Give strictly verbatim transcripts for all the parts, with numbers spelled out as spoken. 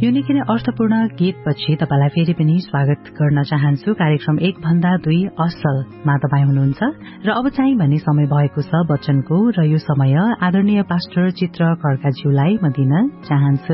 यो निकै नै अर्थपूर्ण गीतपछि तपाईलाई फेरि पनि स्वागत गर्न चाहन्छु। कार्यक्रम एक भन्दा दुई असलमा तपाईँ हुनुहुन्छ र अब चाहिँ भन्ने समय भएको छ वचनको, र यो समय आदरणीय पास्टर चित्र खड्काज्यूलाई म दिन चाहन्छु।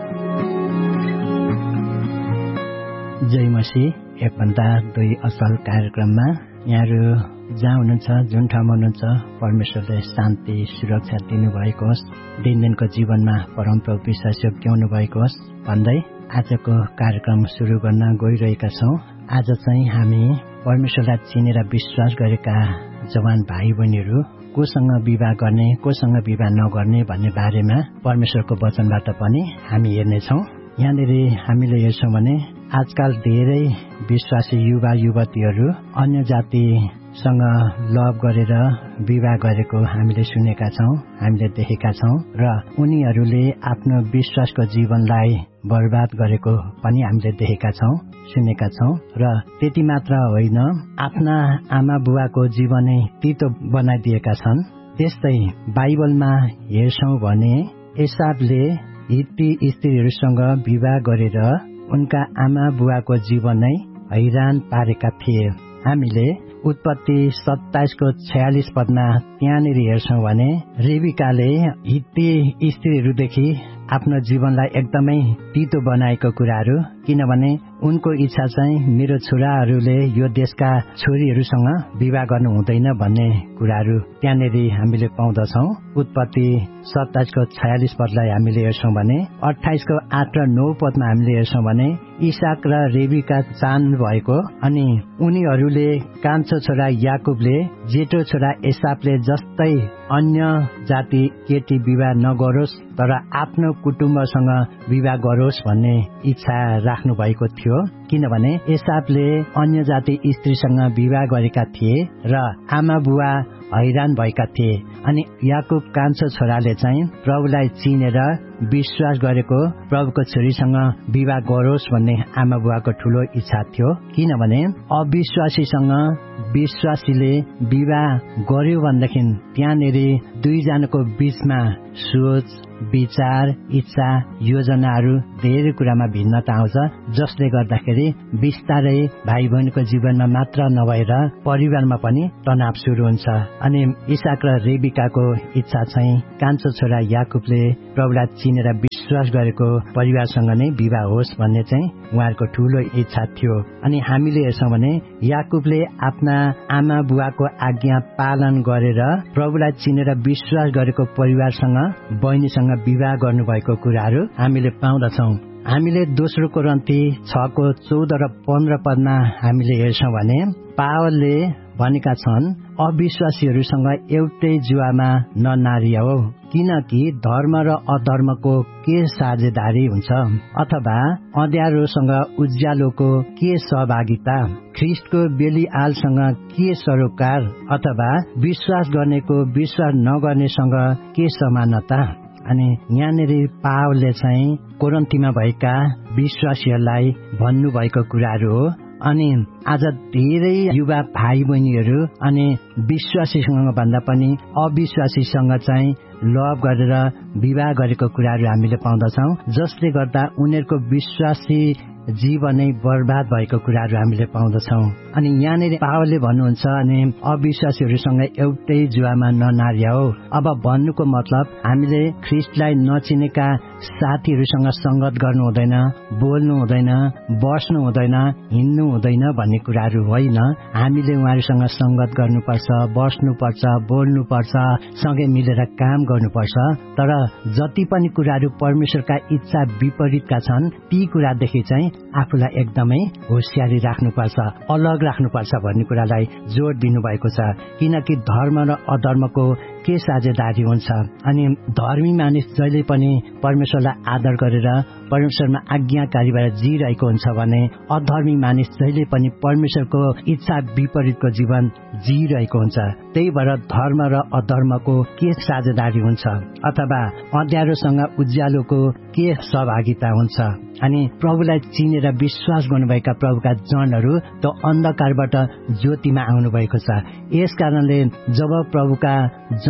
जय मसीह। एक भन्दा दुई असल कार्यक्रममा यहाँहरू जहाँ हुनुहुन्छ, जुन ठाउँमा हुनुहुन्छ, परमेश्वरले शान्ति सुरक्षा दिनुभएको होस्, दिनदिनको जीवनमा परमप्रभु विश्वास योग्याउनु भएको होस् भन्दै आजको कार्यक्रम सुरु गर्न गइरहेका छौँ। आज चाहिँ हामी परमेश्वरलाई चिनेर विश्वास गरेका जवान भाइ बहिनीहरू कोसँग विवाह गर्ने, कोसँग विवाह नगर्ने भन्ने बारेमा परमेश्वरको वचनबाट पनि हामी हेर्नेछौँ। यहाँनिर हामीले हेर्छौँ भने आजकल धेरै विश्वासी युवा युवतीहरू अन्य जातिसँग लभ गरेर विवाह गरेको हामीले सुनेका छौँ, हामीले देखेका छौँ र उनीहरूले आफ्नो विश्वासको जीवनलाई बर्बाद गरेको पनि हामीले देखेका छौँ, सुनेका छौँ। र त्यति मात्र होइन, आफ्ना आमा बुवाको जीवनै तितो बनाइदिएका छन्। त्यस्तै बाइबलमा हेर्छौँ भने एसावले हित्ती स्त्रीहरूसँग विवाह गरेर उनका आमा बुवाको जीवनै हैरान पारेका थिए। हामीले उत्पत्ति सत्ताइसको छयालिस पदमा त्यहाँनिर हेर्छौँ भने रेबिकाले हित्ती स्त्रीहरूदेखि आफ्नो जीवनलाई एकदमै तितो बनाएको कुराहरू, किनभने उनको इच्छा चाहिँ मेरो छोराहरूले यो देशका छोरीहरूसँग विवाह गर्नु हुँदैन भन्ने कुराहरू त्यहाँनिर हामीले पाउँदछौँ। उत्पत्ति सत्ताइसको छयालिस पदलाई हामीले हेर्छौँ भने अठाइसको आठ र नौ पदमा हामीले हेर्छौँ भने इसाक र रेबिका चाहनु भएको, अनि उनीहरूले कान्छो छोरा याकुबले जेठो छोरा एसावले जस्तै अन्य जाति केटी विवाह नगरोस् तर आफ्नो कुटुम्बसँग विवाह गरोस् भन्ने इच्छा राख्नु भएको थियो, किनभने एसावले अन्य जाति स्त्रीसँग विवाह गरेका थिए र आमा बुवा हैरान भएका थिए। अनि याकुब कान्छो छोराले चाहिँ प्रभुलाई चिनेर विश्वास गरेको प्रभुको छोरीसँग विवाह गरोस् भन्ने आमा बुवाको ठूलो इच्छा थियो, किनभने अविश्वासीसँग विश्वासीले विवाह गर्यो भनेदेखि त्यहाँनिर दुईजनाको बीचमा सोच विचार इच्छा योजनाहरू धेरै कुरामा भिन्नता आउँछ, जसले गर्दाखेरि बिस्तारै भाइ बहिनीको जीवनमा मात्र नभएर परिवारमा पनि तनाव सुरु हुन्छ। अनि इसाक र रेबिकाको इच्छा चाहिँ कान्छो छोरा याकुबले प्रभुलाई चिनेर विश्वास गरेको परिवारसँग नै विवाह होस् भन्ने चाहिँ उहाँहरूको ठूलो इच्छा थियो। अनि हामीले हेर्छौँ भने याकुबले आफ्ना आमा बुवाको आज्ञा पालन गरेर प्रभुलाई चिनेर विश्वास गरेको परिवारसँग बहिनीसँग विवाह गर्नुभएको कुराहरू हामीले पाउँदछौँ। हामीले दोस्रो कोरिन्थी छको चौध र पन्ध्र पदमा हामीले हेर्छौँ भने पावलले भनेका छन्, अविश्वासीहरूसँग एउटै जुवामा ननारियाओ, किनकि धर्म र अधर्मको के साझेदारी हुन्छ, अथवा अँध्यारोसँग उज्यालोको के सहभागिता, ख्रिस्टको बेलिआलसँग के सरोकार, अथवा विश्वास गर्नेको विश्वास नगर्नेसँग के समानता। अनि यहाँनिर पावलले चाहिँ कोरिन्थीमा भएका विश्वासीहरूलाई भन्नुभएको कुराहरू हो। अनि आज धेरै युवा भाइ बहिनीहरू अनि विश्वासीसँग भन्दा पनि अविश्वासीसँग चाहिँ लभ गरेर विवाह गरेको कुराहरू हामीले पाउँदछौँ, जसले गर्दा उनीहरूको विश्वासी जीवनै बर्बाद भएको कुराहरू हामीले पाउँदछौँ। अनि यहाँनिर पावलले भन्नुहुन्छ, अनि अविश्वासीहरूसँग एउटै जुवामा ननारियाओ। अब भन्नुको मतलब हामीले ख्रिस्टलाई नचिनेका साथीहरूसँग संगत गर्नु हुँदैन, बोल्नु हुँदैन, बस्नु हुँदैन, हिँड्नु हुँदैन भन्ने कुराहरू होइन। हामीले उहाँहरूसँग संगत गर्नुपर्छ, बस्नुपर्छ, बोल्नुपर्छ, सँगै मिलेर काम गर्नुपर्छ। तर जति पनि कुराहरू परमेश्वरका इच्छा विपरीतका छन् ती कुरादेखि चाहिँ आफूलाई एकदमै होसियारी राख्नुपर्छ, अलग राख्नुपर्छ भन्ने कुरालाई जोड दिनुभएको छ। किनकि धर्म र अधर्मको के साझेदारी हुन्छ। अनि धर्मी मानिस जहिले पनि परमेश्वरलाई आदर गरेर परमेश्वरमा आज्ञाकारीबाट जिरहेको हुन्छ भने अधर्मी मानिस जहिले पनि परमेश्वरको इच्छा विपरीतको जीवन जिरहेको हुन्छ। त्यही भएर धर्म र अधर्मको के साझेदारी हुन्छ, अथवा अँध्यारोसँग उज्यालोको के सहभागिता हुन्छ। अनि प्रभुलाई चिनेर विश्वास गर्नुभएका प्रभुका जनहरू त्यो अन्धकारबाट ज्योतिमा आउनु भएको छ। यस कारणले जब प्रभुका जन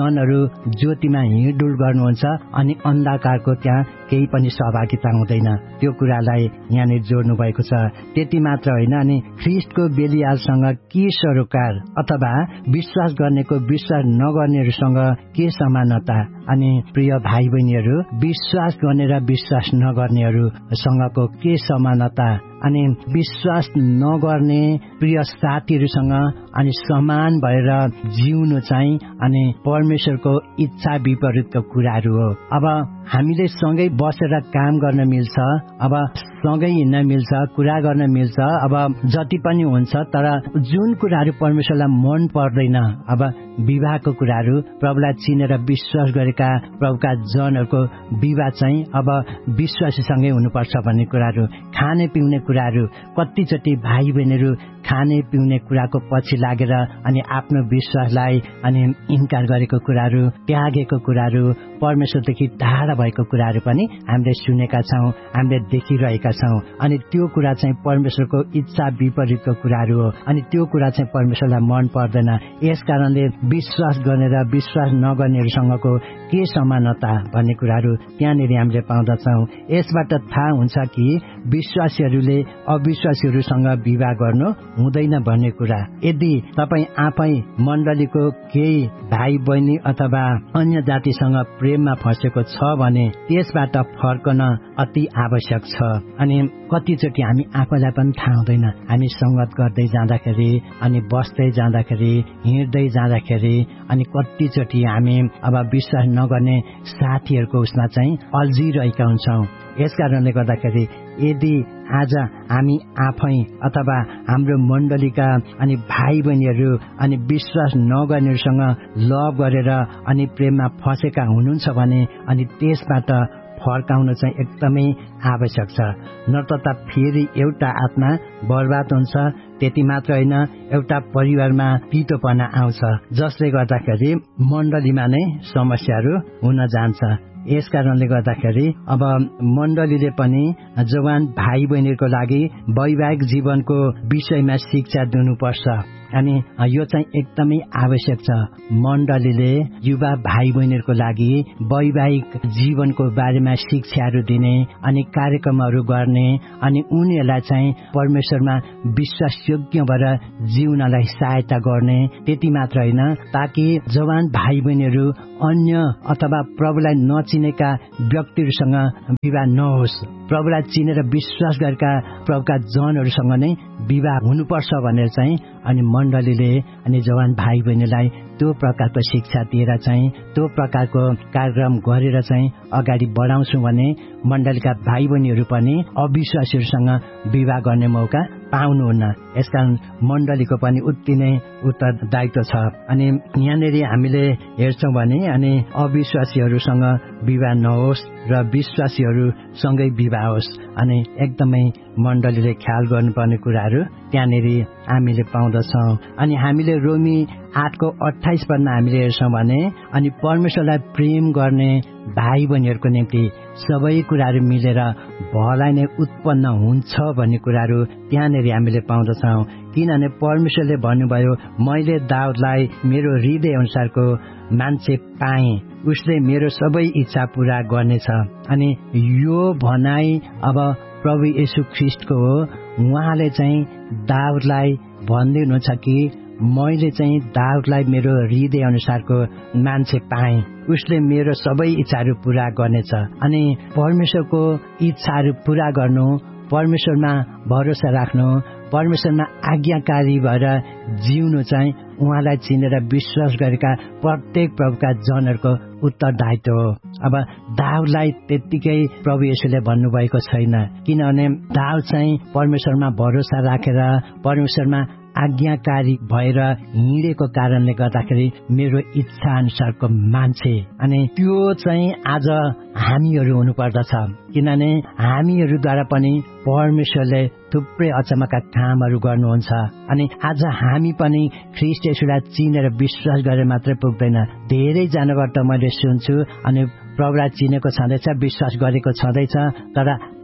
मनहरू ज्योतिमा हिँडडुल गर्नुहुन्छ अनि अन्धकारको त्यहाँ केही पनि सहभागिता हुँदैन। त्यो कुरालाई यहाँनिर जोड्नु भएको छ। त्यति मात्र होइन, अनि ख्रिस्टको बेलियालसँग के सरोकार अथवा विश्वास गर्नेको विश्वास नगर्नेहरूसँग के समानता। अनि प्रिय भाइ बहिनीहरू, विश्वास गर्ने र विश्वास नगर्नेहरूसँगको के समानता। अनि विश्वास नगर्ने प्रिय साथीहरूसँग अनि समान भएर जिउनु चाहिँ अनि परमेश्वरको इच्छा विपरीतको कुराहरू हो। अब हामीले सँगै बसेर काम गर्न मिल्छ, अब सँगै हिँड्न मिल्छ, कुरा गर्न मिल्छ, अब जति पनि हुन्छ, तर जुन कुराहरू परमेश्वरलाई मन पर्दैन, अब विवाहको कुराहरू, प्रभुलाई चिनेर विश्वास गरेका प्रभुका जनहरूको विवाह चाहिँ अब विश्वासीसँगै हुनुपर्छ भन्ने कुराहरू, खाने पिउने कुराहरू, कतिचोटि भाइ बहिनीहरू खाने पिउने कुराको पछि लागेर अनि आफ्नो विश्वासलाई अनि इन्कार गरेको कुराहरू, त्यागेको कुराहरू, परमेश्वरदेखि टाढा भएको कुराहरू पनि हामीले सुनेका छौँ, हामीले देखिरहेका छौँ। अनि त्यो कुरा चाहिँ परमेश्वरको इच्छा विपरीतको कुराहरू हो। अनि त्यो कुरा चाहिँ परमेश्वरलाई मन पर्दैन। यस कारणले विश्वास गर्ने र विश्वास नगर्नेहरूसँगको के समानता भन्ने कुराहरू त्यहाँनिर हामीले पाउँदछौँ। यसबाट थाहा हुन्छ कि विश्वासीहरूले अविश्वासीहरूसँग विवाह गर्नु हुँदैन भन्ने कुरा। यदि तपाईँ आफै मण्डलीको केही भाइ बहिनी अथवा अन्य जातिसँग प्रेममा फँसेको छ भने त्यसबाट फर्कन अति आवश्यक छ। अनि कतिचोटि हामी आफैलाई पनि थाहा हुँदैन, हामी संगत गर्दै जाँदाखेरि अनि बस्दै जाँदाखेरि हिँड्दै जाँदाखेरि अनि कतिचोटि हामी अब विश्वास नगर्ने साथीहरूको उसमा चाहिँ अल्झिरहेका हुन्छौँ। यस कारणले गर्दाखेरि यदि आज हामी आफै अथवा हाम्रो मण्डलीका अनि भाइ बहिनीहरू अनि विश्वास नगर्नेहरूसँग लभ गरेर अनि प्रेममा फँसेका हुनुहुन्छ भने अनि त्यसबाट फर्काउन चाहिँ एकदमै आवश्यक छ। नत्र फेरि एउटा आत्मा बर्बाद हुन्छ। त्यति मात्र होइन, एउटा परिवारमा पितोपना आउँछ, जसले गर्दाखेरि मण्डलीमा नै समस्याहरू हुन जान्छ। यस कारणले गर्दाखेरि अब मण्डलीले पनि जवान भाइ बहिनीको लागि वैवाहिक जीवनको विषयमा शिक्षा दिनुपर्छ। अनि यो चाहिँ एकदमै आवश्यक छ। मण्डलीले युवा भाइ बहिनीहरूको लागि वैवाहिक जीवनको बारेमा शिक्षाहरू दिने अनि कार्यक्रमहरू गर्ने अनि उनीहरूलाई चाहिँ परमेश्वरमा विश्वासयोग्य भएर जिउनलाई सहायता गर्ने। त्यति मात्र होइन, ताकि जवान भाइ बहिनीहरू अन्य अथवा प्रभुलाई नचिनेका व्यक्तिहरूसँग विवाह नहोस्। प्रभुलाई चिनेर विश्वास गरेका प्रभुका जनहरूसँग नै विवाह हुनुपर्छ भनेर चाहिँ अनि मण्डलीले अनि जवान भाइ बहिनीलाई त्यो प्रकारको शिक्षा दिएर चाहिँ त्यो प्रकारको कार्यक्रम गरेर चाहिँ अगाडि बढाउँछौँ भने मण्डलीका भाइ बहिनीहरू पनि अविश्वासीहरूसँग विवाह गर्ने मौका पाउनुहुन्न। यसकारण मण्डलीको पनि उति नै उत्तरदायित्व छ। अनि यहाँनिर हामीले हेर्छौँ भने अनि अविश्वासीहरूसँग विवाह नहोस् र विश्वासीहरूसँगै विवाह होस्। अनि एकदमै मण्डलीले ख्याल गर्नुपर्ने कुराहरू त्यहाँनिर हामीले पाउँदछौँ। अनि हामीले रोमी आठको अठाइस पदमा हामीले हेर्छौँ भने अनि परमेश्वरलाई प्रेम गर्ने भाइ बहिनीहरूको निम्ति सबै कुराहरू मिलेर भलाई नै उत्पन्न हुन्छ भन्ने कुराहरू त्यहाँनिर हामीले पाउँदछौँ। किनभने परमेश्वरले भन्नुभयो, मैले दाउदलाई मेरो हृदय अनुसारको मान्छे पाएँ, उसले मेरो सबै इच्छा पूरा गर्नेछ। अनि यो भनाइ अब प्रभु येशू ख्रिस्टको हो। उहाँले चाहिँ दाउदलाई भन्दै हुनुहुन्छ कि मैले चाहिँ दाउदलाई मेरो हृदय अनुसारको मान्छे पाएँ, उसले मेरो सबै इच्छाहरू पूरा गर्नेछ। अनि परमेश्वरको इच्छाहरू पूरा गर्नु, परमेश्वरमा भरोसा राख्नु, परमेश्वरमा आज्ञाकारी भएर जिउनु चाहिँ उहाँलाई चिनेर विश्वास गरेका प्रत्येक प्रभुका जनहरूको उत्तरदायित्व हो। अब दाउदलाई त्यत्तिकै प्रभु येशूले भन्नुभएको छैन, किनभने दाउद चाहिँ परमेश्वरमा भरोसा राखेर परमेश्वरमा आज्ञाकारी भएर हिँडेको कारणले गर्दाखेरि मेरो इच्छा अनुसारको मान्छे। अनि त्यो चाहिँ आज हामीहरू हुनुपर्दछ, किनभने हामीहरूद्वारा पनि परमेश्वरले थुप्रै अचम्मका कामहरू गर्नुहुन्छ। अनि आज हामी पनि ख्रिस्ट येशूलाई चिनेर विश्वास गरेर मात्रै पुग्दैन। धेरैजनाबाट मैले सुन्छु अनि प्रभुलाई चिनेको छँदैछ, विश्वास गरेको छँदैछ, तर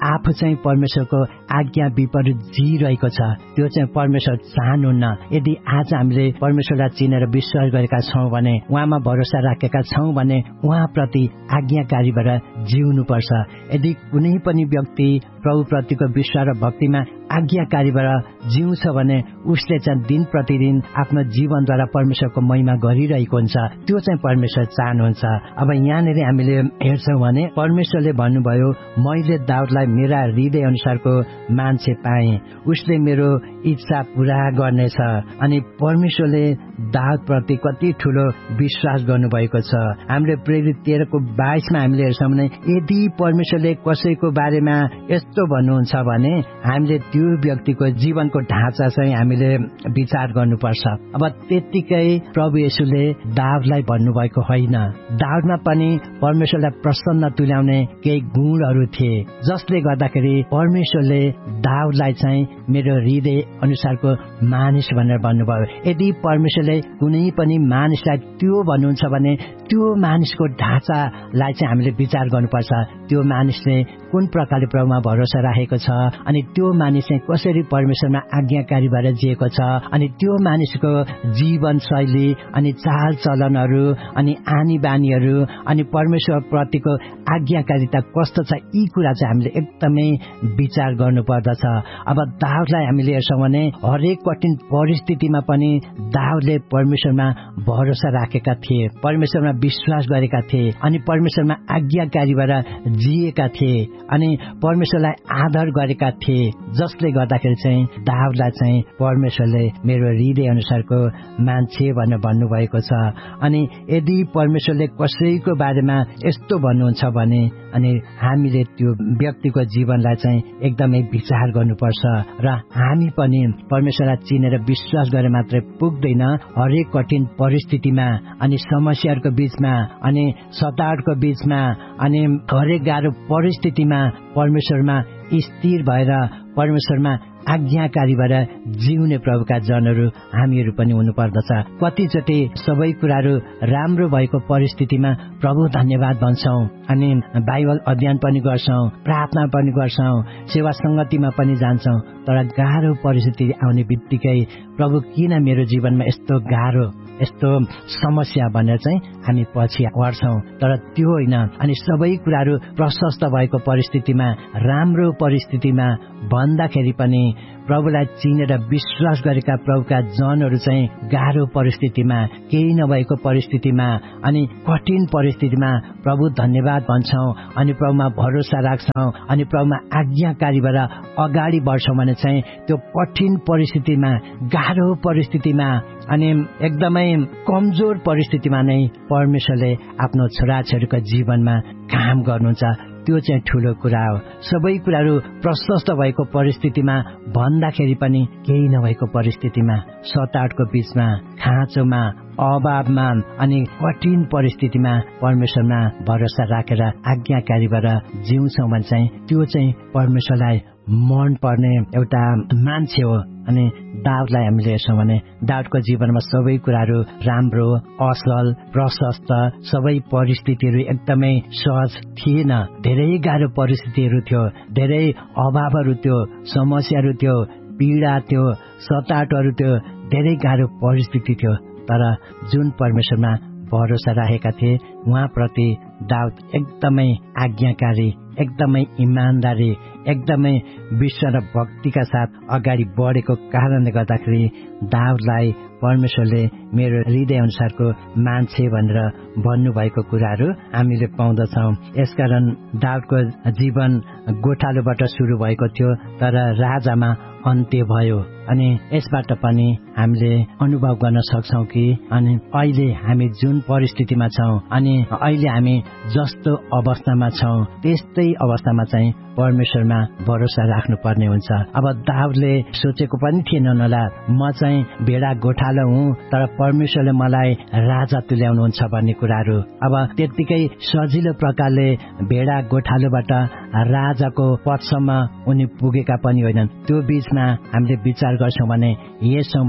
आफू चाहिँ परमेश्वरको आज्ञा विपरीत जिरहेको छ त्यो चाहिँ परमेश्वर चाहनुहुन्न। यदि आज हामीले परमेश्वरलाई चिनेर विश्वास गरेका छौँ भने, उहाँमा भरोसा राखेका छौँ भने उहाँप्रति आज्ञाकारीबाट जिउनुपर्छ। यदि कुनै पनि व्यक्ति प्रभुप्रतिको विश्वास र भक्तिमा आज्ञाकारीबाट जिउँछ भने उसले चाहिँ दिन प्रतिदिन आफ्नो जीवनद्वारा परमेश्वरको महिमा गरिरहेको हुन्छ। त्यो चाहिँ परमेश्वर चाहनुहुन्छ। अब यहाँनिर हामीले हेर्छौँ भने परमेश्वरले भन्नुभयो, मैले दाउदलाई मेरा हृदय अनुसारको मान्छे पाएँ, उसले मेरो इच्छा पूरा गर्नेछ। अनि परमेश्वरले दाउदप्रति कति ठुलो विश्वास गर्नुभएको छ। हामीले प्रेरित तेह्रको बाइसमा हामीले हेर्छौँ भने यदि परमेश्वरले कसैको बारेमा यस्तो भन्नुहुन्छ भने हामीले त्यो व्यक्तिको जीवनको ढाँचा चाहिँ हामीले विचार गर्नुपर्छ। अब त्यत्तिकै प्रभु येशूले दाउदलाई भन्नुभएको होइन, दाउदमा पनि परमेश्वरलाई प्रसन्न तुल्याउने केही गुणहरू थिए जसले गर्दाखेरि परमेश्वरले दाउदलाई चाहिँ मेरो हृदय अनुसारको मानिस भनेर भन्नुभयो। यदि परमेश्वरले कुनै पनि मानिसलाई त्यो भन्नुहुन्छ भने त्यो मानिसको ढाँचालाई चाहिँ हामीले विचार गर्नुपर्छ। त्यो मानिसले कुन प्रकारले प्रभुमा भरोसा राखेको छ, अनि त्यो मानिस चाहिँ कसरी परमेश्वरमा आज्ञाकारी भएर जिएको छ, अनि त्यो मानिसको जीवन शैली अनि चाल चलनहरू अनि आनी बानीहरू अनि परमेश्वर प्रतिको आज्ञाकारिता कस्तो छ, यी कुरा चाहिँ हामीले एकदमै विचार गर्नुपर्दछ। अब दाउदलाई हामीले हेर्छौँ भने हरेक कठिन परिस्थितिमा पनि दाउदले परमेश्वरमा भरोसा राखेका थिए, परमेश्वरमा विश्वास गरेका थिए अनि परमेश्वरमा आज्ञाकारीबाट जिएका थिए अनि परमेश्वरलाई आदर गरेका थिए, जसले गर्दाखेरि चाहिँ दाउदलाई चाहिँ परमेश्वरले मेरो हृदय अनुसारको मान्छे भनेर भन्नुभएको छ। अनि यदि परमेश्वरले कसैको बारेमा यस्तो भन्नुहुन्छ भने अनि हामीले त्यो व्यक्तिको जीवनलाई चाहिँ एकदमै विचार गर्नुपर्छ र हामी पनि परमेश्वरलाई चिनेर विश्वास गरे मात्रै पुग्दैन। हरेक कठिन परिस्थितिमा अनि समस्याहरूको बीचमा अनि सतावटको बीचमा अनि हरेक गाह्रो परिस्थितिमा परमेश्वरमा स्थिर भएर परमेश्वरमा आज्ञाकारीबाट जिउने प्रभुका जनहरू हामीहरू पनि हुनुपर्दछ। कतिचोटि सबै कुराहरू राम्रो भएको परिस्थितिमा प्रभु धन्यवाद भन्छौँ अनि बाइबल अध्ययन पनि गर्छौँ, प्रार्थना पनि गर्छौँ, सेवा सङ्गतिमा पनि जान्छौँ, तर गाह्रो परिस्थिति आउने बित्तिकै प्रभु किन मेरो जीवनमा यस्तो गाह्रो यस्तो समस्या भनेर चाहिँ हामी पछि पर्छौँ। तर त्यो होइन। अनि सबै कुराहरू प्रशस्त भएको परिस्थितिमा, राम्रो परिस्थितिमा भन्दाखेरि पनि प्रभुलाई चिनेर विश्वास गरेका प्रभुका जनहरू चाहिँ गाह्रो परिस्थितिमा, केही नभएको परिस्थितिमा अनि कठिन परिस्थितिमा प्रभु धन्यवाद भन्छौँ अनि प्रभुमा भरोसा राख्छौँ अनि प्रभुमा आज्ञाकारीबाट अगाडि बढ्छौँ भने चाहिँ त्यो कठिन परिस्थितिमा, गाह्रो परिस्थितिमा अनि एकदमै कमजोर परिस्थितिमा नै परमेश्वरले आफ्नो छोराछोरीको जीवनमा काम गर्नुहुन्छ। त्यो चाहिँ ठुलो कुरा हो। सबै कुराहरू प्रशस्त भएको परिस्थितिमा भन्दाखेरि पनि केही नभएको परिस्थितिमा, सतावटको बीचमा, खाँचोमा, अभावमा अनि कठिन परिस्थितिमा परमेश्वरमा भरोसा राखेर आज्ञाकारीबाट जिउँछौँ भने चाहिँ त्यो चाहिँ परमेश्वरलाई मन पर्ने एउटा मान्छे हो। अनि दाउदलाई हामीले हेर्छौँ भने दाउदको जीवनमा सबै कुराहरू राम्रो, असल, प्रशस्त, सबै परिस्थितिहरू एकदमै सहज थिएन। धेरै गाह्रो परिस्थितिहरू थियो, धेरै अभावहरू थियो, समस्याहरू थियो, पीडा थियो, सतावटहरू थियो, धेरै गाह्रो परिस्थिति थियो। तर जुन परमेश्वरमा भरोसा राखेका थिए उहाँप्रति दाउद एकदमै आज्ञाकारी, एकदमै इमान्दारी, एकदमै विश्वास र भक्तिका साथ अगाडि बढेको कारणले गर्दाखेरि दाउदलाई परमेश्वरले मेरो हृदय अनुसारको मान्छे भनेर भन्नुभएको कुराहरू हामीले पाउँदछौँ। यसकारण दाउदको जीवन गोठालोबाट सुरु भएको थियो तर राजामा अन्त्य भयो। अनि यसबाट पनि हामीले अनुभव गर्न सक्छौँ कि अनि अहिले हामी जुन परिस्थितिमा छौँ अनि अहिले हामी जस्तो अवस्थामा छौँ त्यस्तै अवस्थामा चाहिँ परमेश्वरमा भरोसा राख्नुपर्ने हुन्छ। अब दाउदले सोचेको पनि थिएन होला म चाहिँ भेडा गोठालो हुँ तर परमेश्वरले मलाई राजा तुल्याउनुहुन्छ भन्ने कुराहरू। अब त्यत्तिकै सजिलो प्रकारले भेडा गोठालोबाट राजाको पदसम्म उनी पुगेका पनि होइनन्। त्यो बीचमा हामीले विचार गर्छौँ भने हेर्छौँ भने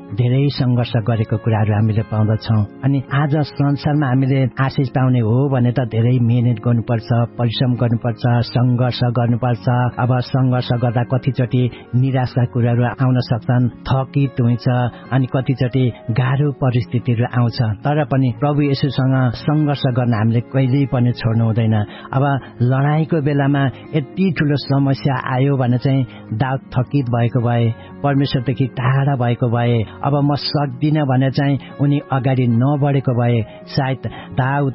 धेरै सङ्घर्ष गरेको कुराहरू हामीले पाउँदछौँ। अनि आज संसारमा हामीले आशिष पाउने हो भने त धेरै मेहनत गर्नुपर्छ, परिश्रम गर्नुपर्छ, सङ्घर्ष गर्नुपर्छ। अब सङ्घर्ष गर्दा कतिचोटि निराशा कुराहरू आउन सक्छन्, थकित हुन्छ अनि कतिचोटि गाह्रो परिस्थितिहरू आउँछ। तर पनि प्रभु येशूसँग सङ्घर्ष गर्न हामीले कहिल्यै पनि छोड्नु हुँदैन। अब लडाईँको बेलामा यति ठुलो समस्या आयो भने चाहिँ दाउद थकित भएको भए, परमेश्वरदेखि टाढा भएको भए, अब म सक्दिनँ भने चाहिँ उनी अगाडि नबढेको भए सायद दाउद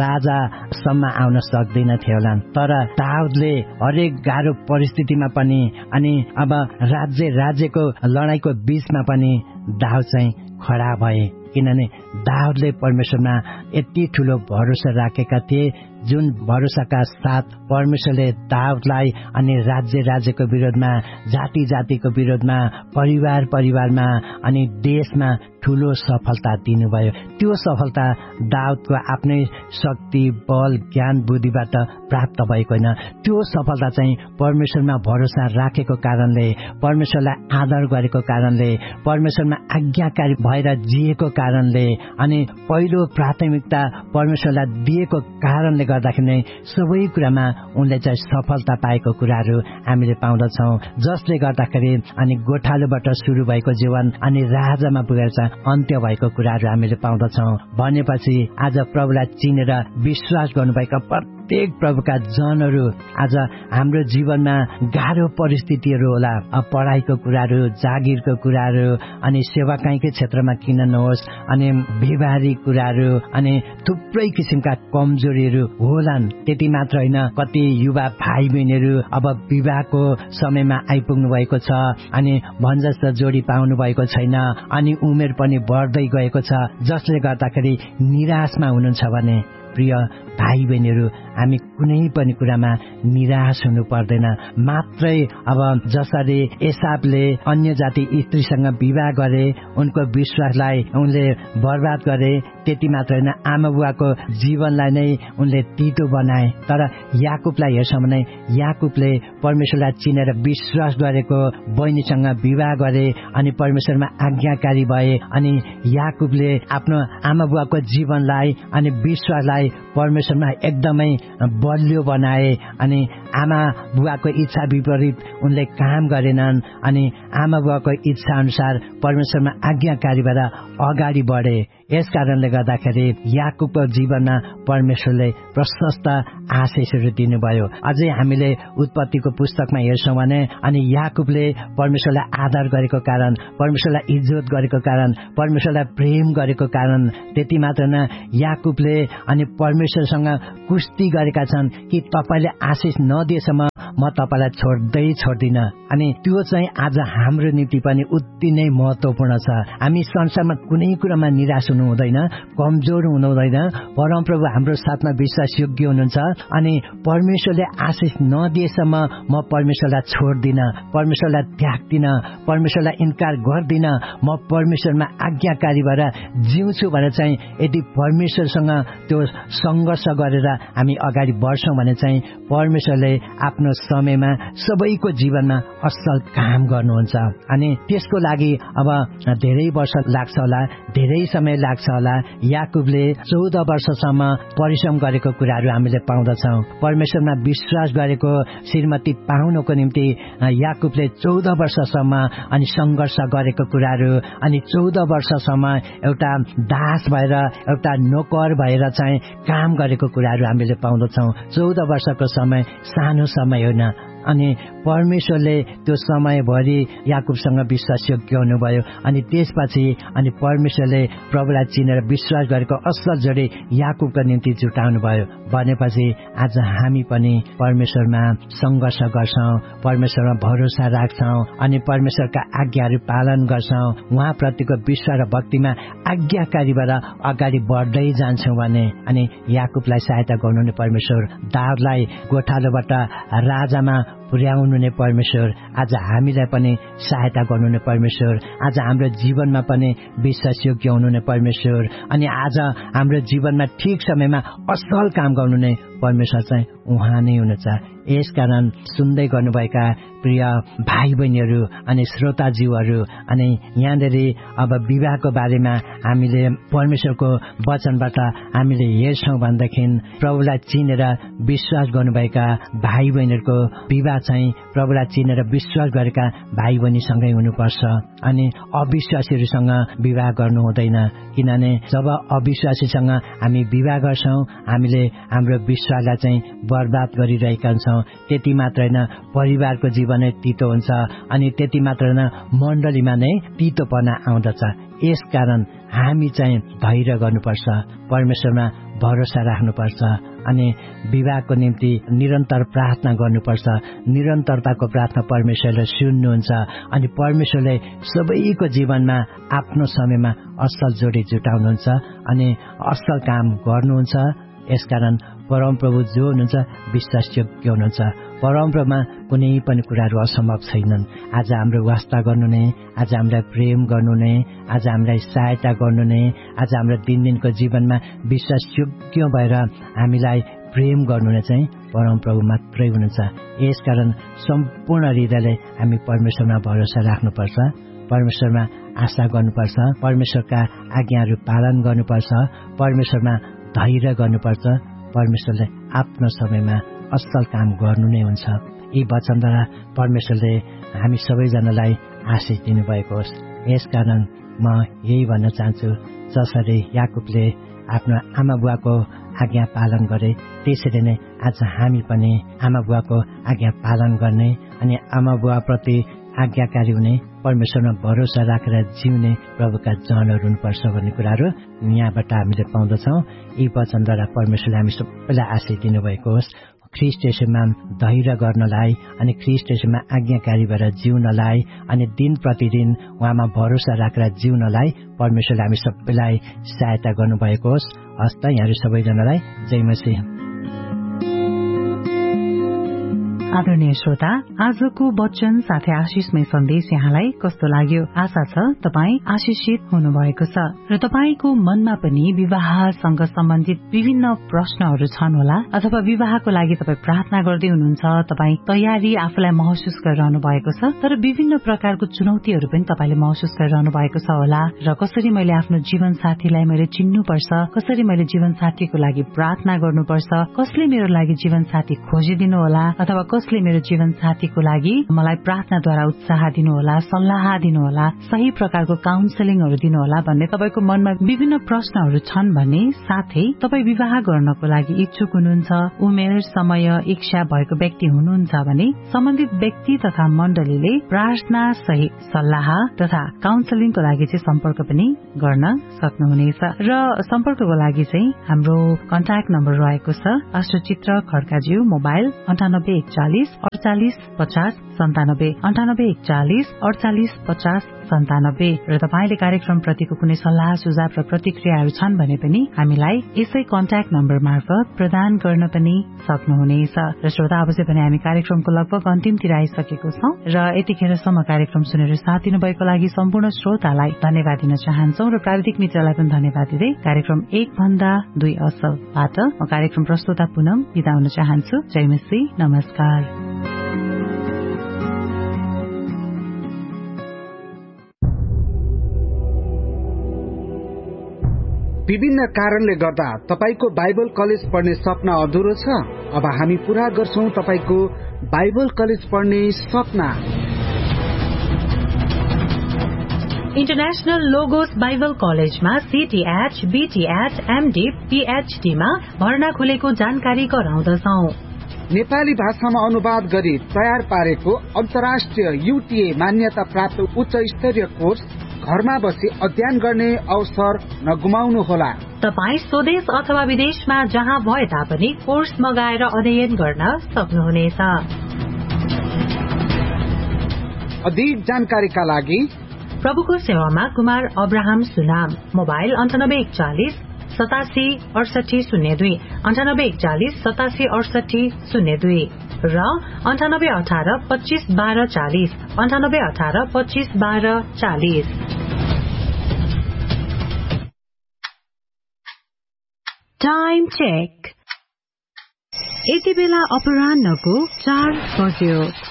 राजासम्म आउन सक्दैनथे होला। तर दाउदले हरेक गाह्रो परिस्थितिमा पनि अनि अब राज्य राज्यको लडाईँको बीचमा पनि दाउद चाहिँ खडा भए, किनभने दाउदले परमेश्वरमा यति ठुलो भरोसा राखेका थिए, जुन भरोसाका साथ परमेश्वरले दाउदलाई अनि राज्य राज्यको विरोधमा, जाति जातिको विरोधमा, परिवार परिवारमा अनि देशमा ठुलो सफलता दिनुभयो। त्यो सफलता दाउदको आफ्नै शक्ति, बल, ज्ञान, बुद्धिबाट प्राप्त भएको होइन। त्यो सफलता चाहिँ परमेश्वरमा भरोसा राखेको कारणले, परमेश्वरलाई आदर गरेको कारणले, परमेश्वरमा आज्ञाकारी भएर जिएको कारणले अनि पहिलो प्राथमिकता परमेश्वरलाई दिएको कारणले गर्दाखेरि नै सबै कुरामा उनले चाहिँ सफलता पाएको कुराहरू हामीले पाउँदछौँ। जसले गर्दाखेरि अनि गोठालोबाट सुरु भएको जीवन अनि राजामा पुगेर चाहिँ अन्त्य भएको कुराहरू हामीले पाउँदछौँ। भनेपछि आज प्रभुलाई चिनेर विश्वास गर्नुभएका प्रत्येक प्रभुका जनहरू आज हाम्रो जीवनमा गाह्रो परिस्थितिहरू होला, पढाइको कुराहरू, जागिरको कुराहरू अनि सेवाकाईकै क्षेत्रमा किन नहोस् अनि व्यवहारिक कुराहरू अनि थुप्रै किसिमका कमजोरीहरू होलान्। त्यति मात्र होइन, कति युवा भाइ बहिनीहरू अब विवाहको समयमा आइपुग्नु भएको छ अनि भन्जस्त जोडी पाउनु भएको छैन अनि उमेर पनि बढ्दै गएको छ, जसले गर्दाखेरि निराशमा हुनुहुन्छ भने प्रिय भाइ बहिनीहरू, हामी कुनै पनि कुरामा निराश हुनु पर्दैन। मात्रै अब जसरी एसावले अन्य जाति स्त्रीसँग विवाह गरे, उनको विश्वासलाई उनले बर्बाद गरे, त्यति मात्र होइन आमा बुवाको जीवनलाई नै उनले तितो बनाए। तर याकुबलाई हेर्छौँ भने याकुबले परमेश्वरलाई चिनेर विश्वास गरेको बहिनीसँग विवाह गरे अनि परमेश्वरमा आज्ञाकारी भए अनि याकुबले आफ्नो आमा बुवाको जीवनलाई अनि विश्वासलाई परमेश्वरमा एकदमै बलियो बनाए अनि आमा बुवाको इच्छा विपरीत उनले काम गरेनन् अनि आमा बुवाको इच्छा अनुसार परमेश्वरमा आज्ञाकारी भएर अगाडि बढे। यस कारणले गर्दाखेरि याकुबको जीवनमा परमेश्वरले प्रशस्त आशिषहरू दिनुभयो। अझै हामीले उत्पत्तिको पुस्तकमा हेर्छौँ भने अनि याकुबले परमेश्वरलाई आदर गरेको कारण, परमेश्वरलाई इज्जत गरेको कारण, परमेश्वरलाई प्रेम गरेको कारण, त्यति मात्र न याकुबले अनि परमेश्वरसँग कुस्ती गरेका छन् कि तपाईले आशिष नदिएसम्म म तपाईलाई छोड्दै छोड्दिनँ। अनि त्यो चाहिँ आज हाम्रो निम्ति पनि उति नै महत्त्वपूर्ण छ। हामी संसारमा कुनै कुरामा निराश हुनु हुँदैन, कमजोर हुनु हुँदैन। परमप्रभु हाम्रो साथमा विश्वासयोग्य हुनुहुन्छ अनि परमेश्वरले आशिष नदिएसम्म म परमेश्वरलाई छोड्दिनँ, परमेश्वरलाई त्याग्दिनँ, परमेश्वरलाई इन्कार गर्दिनँ। म परमेश्वरमा आज्ञाकारी भएर जिउँछु भने चाहिँ यदि परमेश्वरसँग त्यो सङ्घर्ष गरेर हामी अगाडि बढ्छौँ भने चाहिँ परमेश्वरले आफ्नो समयमा सबैको जीवनमा असल काम गर्नुहुन्छ। अनि त्यसको लागि अब धेरै वर्ष लाग्छ होला, धेरै समय लाग्छ होला। याकुबले चौध वर्षसम्म परिश्रम गरेको कुराहरू हामीले पाउँदछौँ। परमेश्वरमा विश्वास गरेको श्रीमती पाउनको निम्ति याकुबले चौध वर्षसम्म अनि सङ्घर्ष गरेको कुराहरू अनि चौध वर्षसम्म एउटा दास भएर एउटा नोकर भएर चाहिँ काम गरेको कुराहरू हामीले पाउँदछौँ। चौध वर्षको समय सानो समय होइन अनि परमेश्वरले त्यो समयभरि याकुबसँग विश्वासयोग्य हुनुभयो अनि त्यसपछि अनि परमेश्वरले प्रभुलाई चिनेर विश्वास गरेको असल जोडी याकुबको निम्ति जुटाउनु भयो। भनेपछि आज हामी पनि परमेश्वरमा सङ्घर्ष गर्छौँ, परमेश्वरमा भरोसा राख्छौँ अनि परमेश्वरका आज्ञाहरू पालन गर्छौँ, उहाँप्रतिको विश्वास र भक्तिमा आज्ञाकारी भएर अगाडि बढ्दै जान्छौँ भने अनि याकुबलाई सहायता गर्नुहुने परमेश्वर, दाउदलाई गोठालोबाट राजामा पुर्याउनु नै परमेश्वर, आज हामीलाई पनि सहायता गर्नुहुने परमेश्वर, आज हाम्रो जीवनमा पनि विश्वासयोग्य हुनुहुने परमेश्वर अनि आज हाम्रो जीवनमा ठिक समयमा असल काम गर्नु नै परमेश्वर चाहिँ उहाँ नै हुनुहुन्छ। यसकारण सुन्दै गर्नुभएका प्रिय भाइ बहिनीहरू अनि श्रोताज्यूहरू अनि यहाँनिर अब विवाहको बारेमा हामीले परमेश्वरको वचनबाट हामीले हेर्छौँ भनेदेखि प्रभुलाई चिनेर विश्वास गर्नुभएका भाइ बहिनीहरूको विवाह चाहिँ प्रभुलाई चिनेर विश्वास गरेका भाइ बहिनीसँगै हुनुपर्छ अनि अविश्वासीहरूसँग विवाह गर्नु हुँदैन। किनभने जब अविश्वासीसँग हामी विवाह गर्छौँ हामीले हाम्रो विश्वासलाई चाहिँ बर्बाद गरिरहेका छौँ। त्यति मात्र होइन, परिवारको जीवनै तितो हुन्छ अनि त्यति मात्र होइन, मण्डलीमा नै तितोपना आउँदछ। यसकारण हामी चाहिँ धैर्य गर्नुपर्छ, परमेश्वरमा भरोसा राख्नुपर्छ अनि विवाहको निम्ति निरन्तर प्रार्थना गर्नुपर्छ। निरन्तरताको प्रार्थना परमेश्वरले सुन्नुहुन्छ अनि परमेश्वरले सबैको जीवनमा आफ्नो समयमा असल जोडी जुटाउनुहुन्छ अनि असल काम गर्नुहुन्छ। यसकारण परमप्रभु जो हुनुहुन्छ विश्वासयोग्य हुनुहुन्छ। परमप्रभुमा कुनै पनि कुराहरू असम्भव छैनन्। आज हाम्रो वास्ता गर्नु नै, आज हामीलाई प्रेम गर्नु नै, आज हामीलाई सहायता गर्नु नै, आज हाम्रो दिनदिनको जीवनमा विश्वासयोग्य भएर हामीलाई प्रेम गर्नु नै चाहिँ परमप्रभु मात्रै हुनुहुन्छ। यसकारण सम्पूर्ण हृदयले हामी परमेश्वरमा भरोसा राख्नुपर्छ, परमेश्वरमा आशा गर्नुपर्छ, परमेश्वरका आज्ञाहरू पालन गर्नुपर्छ, परमेश्वरमा धैर्य गर्नुपर्छ। परमेश्वरले आफ्नो समयमा असल काम गर्नु नै हुन्छ। यी वचनद्वारा परमेश्वरले हामी सबैजनालाई आशिष दिनुभएको होस्। यसकारण म यही भन्न चाहन्छु, जसरी याकुबले आफ्नो आमा बुवाको आज्ञा पालन गरे त्यसरी नै आज हामी पनि आमा बुवाको आज्ञा पालन गर्ने अनि आमा बुवाप्रति आज्ञाकारी हुने, परमेश्वरमा भरोसा राखेर जिउने प्रभुका जनहरू हुनुपर्छ भन्ने कुराहरू यहाँबाट हामीले पाउँदछौँ। यी वचनद्वारा परमेश्वरले हामी सबैलाई आशिष दिनुभएको होस्। ख्रीष्ट येशूमा धैर्य गर्नलाई अनि ख्रीष्ट येशूमा आज्ञाकारी भएर जिउनलाई अनि दिन प्रतिदिन उहाँमा भरोसा राखेर जिउनलाई परमेश्वरले हामी सबैलाई सहायता गर्नुभएको होस्। हस्त यहाँहरू सबैजनालाई जय मसीह। आदरणीय श्रोता, आजको वचन साथै आशिषमय सन्देश यहाँलाई कस्तो लाग्यो? आशा छ तपाई आशिषित हुनुभएको छ र तपाईको मनमा पनि विवाहसँग सम्बन्धित विभिन्न प्रश्नहरू छन् होला अथवा विवाहको लागि तपाई प्रार्थना गर्दै हुनुहुन्छ, तपाई तयारी आफूलाई महसुस गरिरहनु भएको छ, तर विभिन्न प्रकारको चुनौतीहरू पनि तपाईले महसुस गरिरहनु भएको छ होला र कसरी मैले आफ्नो जीवन साथीलाई मैले चिन्नुपर्छ, कसरी मैले जीवन साथीको लागि प्रार्थना गर्नुपर्छ, कसले मेरो लागि जीवन साथी खोजिदिनु होला अथवा कसले मेरो जीवन साथीको लागि मलाई प्रार्थनाद्वारा उत्साह दिनुहोला, सल्लाह दिनुहोला, सही प्रकारको काउन्सिलिङहरू दिनुहोला भन्ने तपाईको मनमा विभिन्न प्रश्नहरू छन् भने, साथै तपाई विवाह गर्नको लागि इच्छुक हुनुहुन्छ, उमेर, समय, इच्छा भएको व्यक्ति हुनुहुन्छ भने सम्बन्धित व्यक्ति तथा मण्डलीले प्रार्थना सहित सल्लाह तथा काउन्सिलिङको लागि चाहिँ सम्पर्क पनि गर्न सक्नुहुनेछ र सम्पर्कको लागि चाहिँ हाम्रो कन्ट्याक्ट नम्बर रहेको छ अष्टचित्र खड्काज्यू, मोबाइल अन्ठानब्बे एकचालिस अडचालिस पचास सन्तानब्बे अन्ठानब्बे एकचालिस अडचालिस पचास सन्तानब्बे र तपाईले कार्यक्रम प्रतिको कुनै सल्लाह सुझाव र प्रतिक्रियाहरू छन् भने पनि हामीलाई यसै कन्ट्याक्ट नम्बर मार्फत प्रदान गर्न पनि सक्नुहुनेछ। र श्रोता, अवश्य पनि हामी कार्यक्रमको लगभग अन्तिमतिर आइसकेको छौं र यतिखेरसम्म कार्यक्रम सुनेर साथ दिनुभएको लागि सम्पूर्ण श्रोतालाई धन्यवाद दिन चाहन्छौ र प्राविधिक मित्रलाई पनि धन्यवाद दिँदै कार्यक्रम एक भन्दा दुई असलबाट म कार्यक्रम प्रस्तुता पुनम बिदा हुन चाहन्छु। जय मसीह, नमस्कार। विभिन्न कारणले गर्दा तपाईको बाइबल कलेज पढ्ने सपना अधुरो छ? अब हामी पूरा गर्छौं तपाईको बाइबल कलेज पढ्ने सपना। इन्टरनेशनल लोगोस बाइबल कलेजमा सीटीएच, बीटीएच, एमडी, पीएचडी मा भर्ना खुलेको जानकारी गराउँदछौं। नेपाली भाषामा अनुवाद गरी तयार पारेको अन्तर्राष्ट्रिय यूटीए मान्यता प्राप्त उच्च स्तरीय कोर्स घरमा बसी अध्ययन गर्ने अवसर नगुमाउनुहोला। तपाई स्वदेश अथवा विदेशमा जहाँ भए तापनि कोर्स मगाएर अध्ययन गर्न सक्नुहुनेछ। अधिक जानकारीका लागि प्रभुको सेवामा कुमार अब्राहम सुनाम, मोबाइल अन्ठानब्बे एकचालिस सतासी अडसठी शून्य दुई अन्ठानब्बे एकचालिस सतासी अडसठी शून्य दुई र अन्ठानब्बे अठार पच्चीस बाह्र चालिस अन्ठानब्बे अठार पच्चीस बाह्र चालिस। Time check. यति बेला अपराह्नको चार बज्यो।